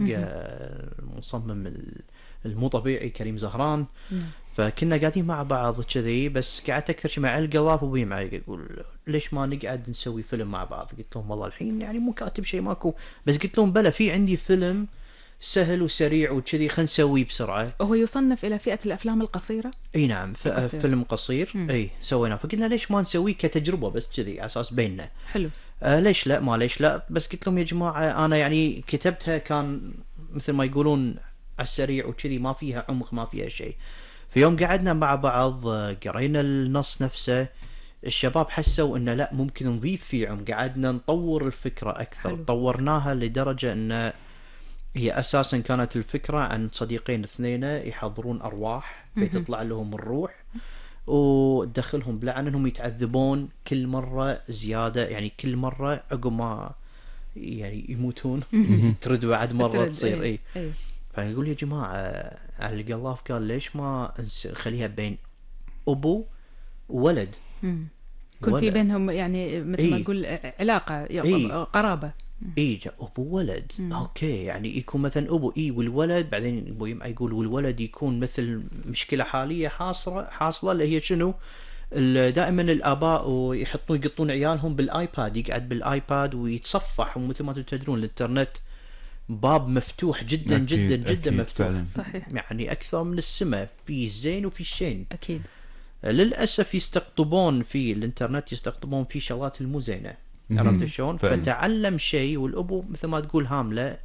المصمم المو طبيعي كريم زهران. فكنا قاعدين مع بعض كذي، بس قعدت اكثر شيء مع القلاف وابوي معي يقول ليش ما نقعد نسوي فيلم مع بعض. قلت لهم والله الحين يعني مو كاتب شيء ماكو، بس قلت لهم بلا في عندي فيلم سهل وسريع وكذي خلينا نسويه بسرعه. هو يصنف الى فئه الافلام القصيره. اي نعم، فيلم قصير. اي سويناه، فقلنا ليش ما نسويه كتجربه بس كذي على اساس بيننا. حلو. ليش لا، ما ليش لا. بس قلت لهم يا جماعه انا يعني كتبتها كان مثل ما يقولون على السريع وكذي، ما فيها عمق ما فيها شيء. في يوم قعدنا مع بعض قرينا النص نفسه، الشباب حسوا انه لا ممكن نضيف فيه عمق. قعدنا نطور الفكره اكثر. حلو. طورناها لدرجه ان هي اساسا كانت الفكره عن صديقين اثنين يحضرون ارواح بتطلع لهم الروح وتدخلهم بلعنه، انهم يتعذبون كل مره زياده، يعني كل مره عقب ما يعني يموتون ترد بعد مره تصير. اي فنقول يا جماعه القلاف قال ليش ما نخليها بين ابو وولد، يكون في بينهم يعني مثل ما نقول علاقه قرابه. ابو ولد. اوكي، يعني يكون مثلا ابو والولد، بعدين ابو يقول والولد يكون مثل مشكله حاليه حاصله اللي هي شنو؟ دائما الاباء يقطون عيالهم بالايباد، يقعد بالايباد ويتصفح، ومثل ما تدرون الانترنت باب مفتوح جدا أكيد جدا جدا أكيد مفتوح فعلا. صحيح. يعني اكثر من السماء، في الزين وفي الشين. اكيد. للاسف يستقطبون في الانترنت، يستقطبون في شغلات المو زينه. عرفت شلون؟ فتعلم شيء، والابو مثل ما تقول هامله،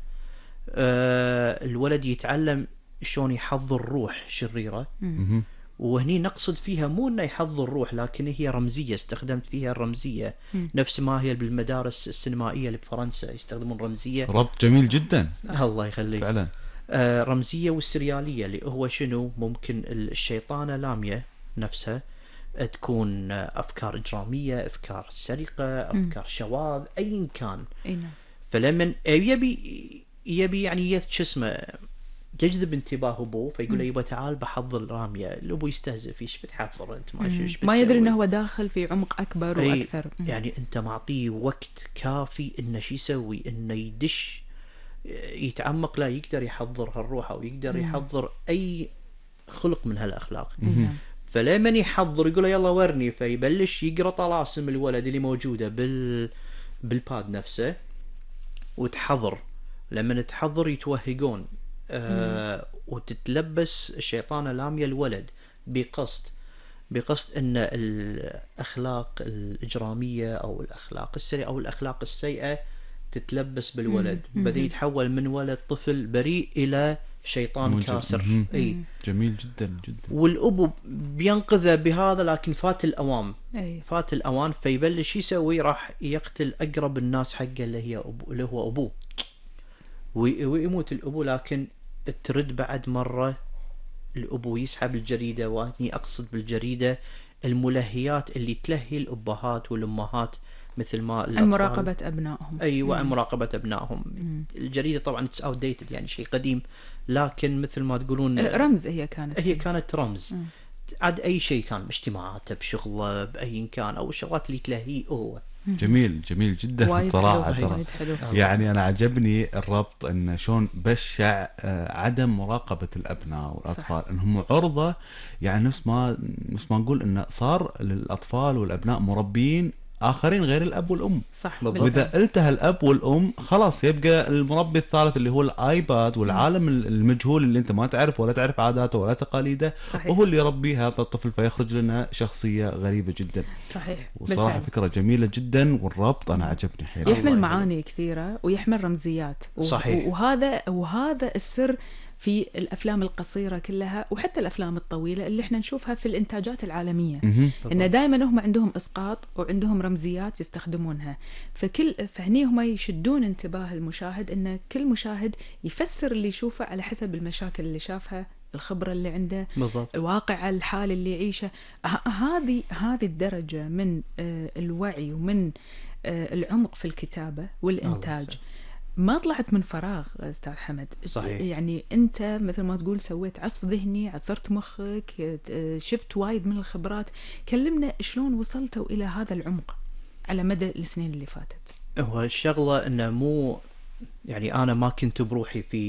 الولد يتعلم شلون يحضر روح شريره. وهني نقصد فيها مو انه يحضر روح، لكن هي رمزيه، استخدمت فيها الرمزيه نفس ما هي بالمدارس السينمائيه اللي بفرنسا يستخدمون رمزيه. ربط جميل جدا. الله يخليك. فعلا. رمزيه والسرياليه اللي هو شنو؟ ممكن الشيطانه لاميه نفسها تكون افكار اجراميه، افكار سرقه، افكار شواذ، ايا كان. فلما يبي يعني شو اسمه يجذب انتباه ابوه، فيقول له يبا تعال بحضر راميه. الابو يستهزئ، ايش بتحضر انت؟ ما يدري انه هو داخل في عمق اكبر واكثر. يعني انت معطيه وقت كافي انه شو يسوي، انه يدش يتعمق، لا يقدر يحضر هالروح او يقدر يحضر اي خلق من هالاخلاق. فلما يحضر يقول له يلا ورني، فيبلش يقرا طلاسم الولد اللي موجوده بالباد نفسه وتحضر. لما تحضر يتوهقون وتتلبس الشيطانه لاميه الولد بقصد ان الاخلاق الاجراميه او الاخلاق السيئه او الاخلاق السيئه تتلبس بالولد، بدي يتحول من ولد طفل بريء الى شيطان كاسر. جميل جدا جدا. والابو بينقذه بهذا، لكن فات الاوان. فيبلش يسوي، راح يقتل اقرب الناس حقه اللي هو ابوه، ويموت الابو. لكن ترد بعد مره الابو يسحب الجريده، واني اقصد بالجريده الملهيات اللي تلهي الابهات والامهات، مثل ما عن مراقبة أبنائهم. أيوة، عن مراقبة أبنائهم. الجريدة طبعا it's outdated، يعني شيء قديم، لكن مثل ما تقولون رمز. هي كانت رمز. عاد أي شيء كان باجتماعاته، بشغله، بأي كان، أو الشغلات اللي تلهيه هو. جميل جدا صراحة. يعني أنا عجبني الربط إن شون بشع عدم مراقبة الأبناء والأطفال، إنهم عرضة، يعني نفس ما نقول إن صار للأطفال والأبناء مربين آخرين غير الأب والأم. صح. وإذا التهى الأب والأم خلاص يبقى المربي الثالث اللي هو الآيباد والعالم المجهول اللي أنت ما تعرف ولا تعرف عاداته ولا تقاليده. صحيح. وهو اللي يربي هذا الطفل، فيخرج لنا شخصية غريبة جدا. صحيح. وصراحة بالفعل. فكرة جميلة جدا، والربط أنا عجبني حيل. يحمل معاني كثيرة ويحمل رمزيات. صحيح. وهذا السر في الأفلام القصيرة كلها، وحتى الأفلام الطويلة اللي احنا نشوفها في الإنتاجات العالمية. إن دائما هم عندهم إسقاط وعندهم رمزيات يستخدمونها. فهني هم يشدون انتباه المشاهد، إن كل مشاهد يفسر اللي يشوفه على حسب المشاكل اللي شافها، الخبرة اللي عنده، بالضبط. واقع الحال اللي يعيشه. هذه الدرجة من الوعي ومن العمق في الكتابة والإنتاج ما طلعت من فراغ أستاذ حمد. صحيح. يعني أنت مثل ما تقول سويت عصف ذهني، عصرت مخك، شفت وايد من الخبرات. كلمنا شلون وصلتوا إلى هذا العمق على مدى السنين اللي فاتت. هو الشغلة إنه مو يعني أنا ما كنت بروحي في